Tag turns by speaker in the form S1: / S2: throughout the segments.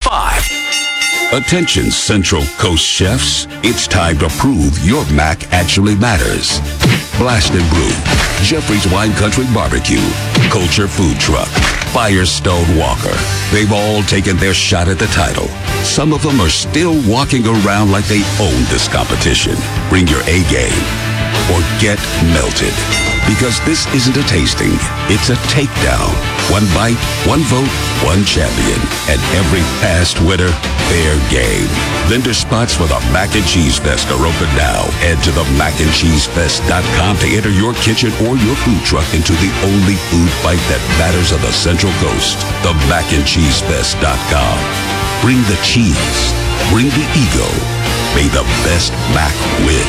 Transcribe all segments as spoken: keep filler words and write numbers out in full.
S1: five. Attention Central Coast chefs, it's time to prove your mac actually matters. Blast and Brew, Jeffrey's Wine Country Barbecue, Culture Food Truck, Firestone Walker. They've all taken their shot at the title. Some of them are still walking around like they own this competition. Bring your A game or get melted. Because this isn't a tasting, it's a takedown. One bite, one vote, one champion. And every past winner, fair game. Vendor spots for the Mac and Cheese Fest are open now. Head to the mac and cheese fest dot com to enter your kitchen or your food truck into the only food fight that matters on the Central Coast. The mac and cheese fest dot com. Bring the cheese. Bring the ego. May the best Mac win.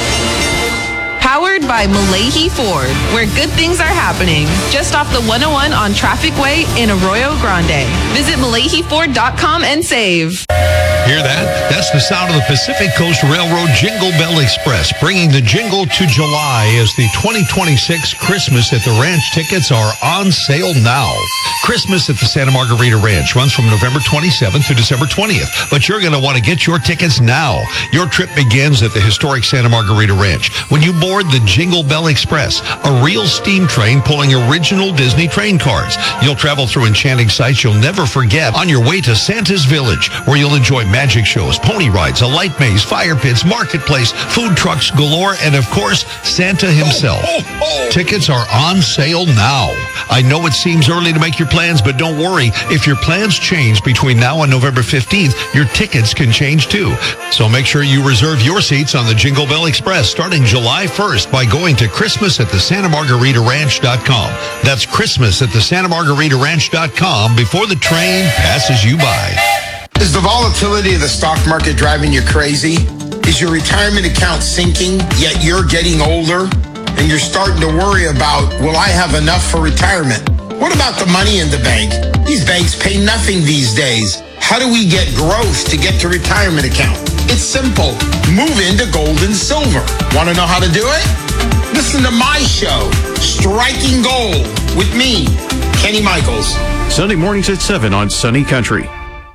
S2: Powered by Malahi Ford, where good things are happening. Just off the one oh one on Traffic Way in Arroyo Grande. Visit malahi ford dot com and save.
S3: Hear that? That's the sound of the Pacific Coast Railroad Jingle Bell Express, bringing the jingle to July as the twenty twenty-six Christmas at the Ranch tickets are on sale now. Christmas at the Santa Margarita Ranch runs from November twenty-seventh to December twentieth, but you're going to want to get your tickets now. Your trip begins at the historic Santa Margarita Ranch when you board the Jingle Bell Express, a real steam train pulling original Disney train cars. You'll travel through enchanting sights you'll never forget on your way to Santa's Village, where you'll enjoy magic shows, pony rides, a light maze, fire pits, marketplace, food trucks galore, and of course, Santa himself. Oh, oh, oh. Tickets are on sale now. I know it seems early to make your plans, but don't worry. If your plans change between now and November fifteenth, your tickets can change too. So make sure you reserve your seats on the Jingle Bell Express starting July first by going to Christmas at the Santa Margarita Ranch dot com. That's Christmas at the Santa Margarita Ranch dot com before the train passes you by.
S4: Is the volatility of the stock market driving you crazy? Is your retirement account sinking, yet you're getting older? And you're starting to worry about, will I have enough for retirement? What about the money in the bank? These banks pay nothing these days. How do we get growth to get to retirement account? It's simple. Move into gold and silver. Want to know how to do it? Listen to my show, Striking Gold, with me, Kenny Michaels.
S5: Sunday mornings at seven on Sunny Country.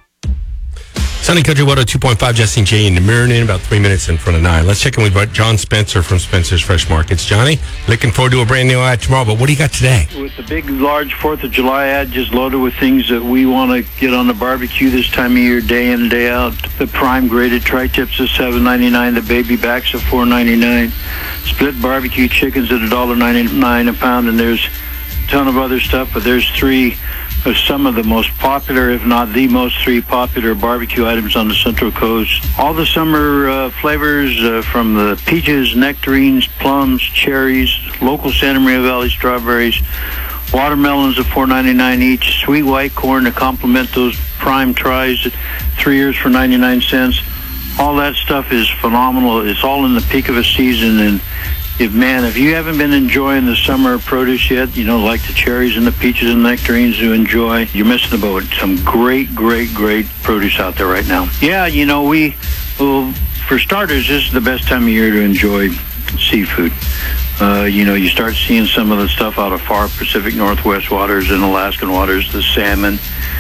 S6: Sunny Country one oh two point five, Jesse and Jay in the Mirror, about three minutes in front of nine. Let's check in with John Spencer from Spencer's Fresh Markets. Johnny, looking forward to a brand new ad tomorrow, but what do you got today?
S7: With the big, large fourth of July ad just loaded with things that we want to get on the barbecue this time of year, day in and day out. The prime grated tri-tips at seven ninety-nine, the baby backs at four ninety-nine, split barbecue chickens at one dollar ninety-nine a pound, and there's a ton of other stuff, but there's three of some of the most popular, if not the most three popular barbecue items on the Central Coast. All the summer uh, flavors uh, from the peaches, nectarines, plums, cherries, local Santa Maria Valley strawberries, watermelons at four ninety-nine each, sweet white corn to complement those prime tries at three years for ninety-nine cents. All that stuff is phenomenal. It's all in the peak of a season, and If, man, if you haven't been enjoying the summer produce yet, you know, like the cherries and the peaches and nectarines to enjoy, you're missing the boat. Some great, great, great produce out there right now. Yeah, you know, we, well, for starters, this is the best time of year to enjoy seafood. Uh, you know, you start seeing some of the stuff out of far Pacific Northwest waters and Alaskan waters, the salmon,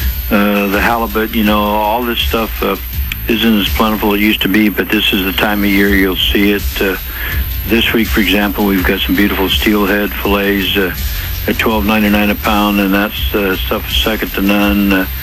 S7: uh, the halibut, you know, all this stuff uh, isn't as plentiful as it used to be, but this is the time of year you'll see it. Uh, This week, for example, we've got some beautiful steelhead fillets uh, at twelve ninety-nine a pound, and that's uh, stuff second to none. Uh,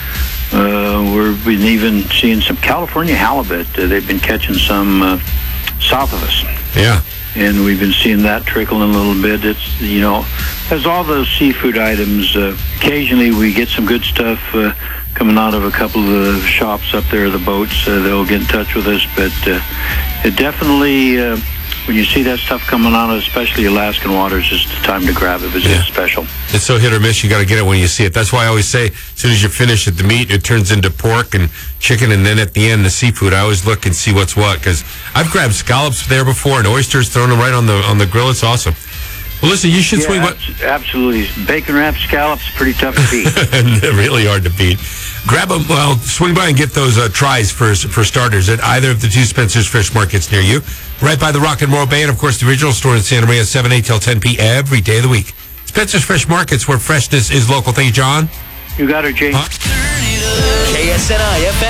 S7: uh, we've been even seeing some California halibut. Uh, they've been catching some uh, south of us.
S6: Yeah.
S7: And we've been seeing that trickle in a little bit. It's, you know, as all those seafood items, uh, occasionally we get some good stuff uh, coming out of a couple of the shops up there, the boats. Uh, they'll get in touch with us, but uh, it definitely... Uh, when you see that stuff coming out, especially Alaskan waters, it's the time to grab it. It's
S6: yeah.
S7: special.
S6: It's so hit or miss. You got to get it when you see it. That's why I always say, as soon as you finish at the meat, it turns into pork and chicken, and then at the end, the seafood. I always look and see what's what, because I've grabbed scallops there before and oysters, thrown them right on the on the grill. It's awesome. Well, listen, you should
S7: yeah,
S6: swing.
S7: Ab- absolutely, bacon wrapped scallops, pretty tough to beat.
S6: Really hard to beat. Grab them. Well, swing by and get those uh, tries for for starters at either of the two Spencer's Fish Markets near you, right by the Rock and Roll Bay, and of course the original store in Santa Maria, seven eight till ten p every day of the week. Spencer's Fresh Markets, where freshness is local. Thank you, John.
S7: You got her, Jay.
S6: Huh?
S8: K S N I F M.